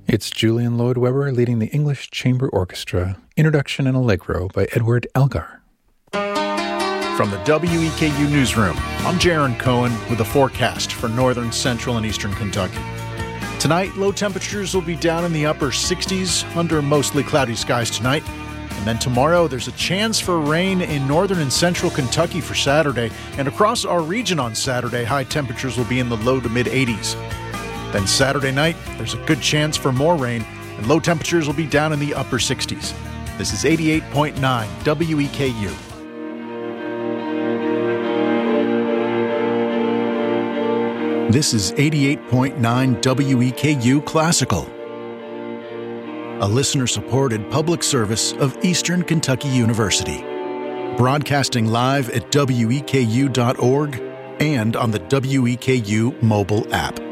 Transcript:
It's Julian Lloyd Webber leading the English Chamber Orchestra, Introduction and Allegro by Edward Elgar. From the WEKU Newsroom, I'm Jaron Cohen with a forecast for northern, central, and eastern Kentucky. Tonight, low temperatures will be down in the upper 60s under mostly cloudy skies tonight. And then tomorrow, there's a chance for rain in northern and central Kentucky for Saturday. And across our region on Saturday, high temperatures will be in the low to mid 80s. Then Saturday night, there's a good chance for more rain, and low temperatures will be down in the upper 60s. This is 88.9 WEKU. This is 88.9 WEKU Classical, a listener-supported public service of Eastern Kentucky University. Broadcasting live at WEKU.org and on the WEKU mobile app.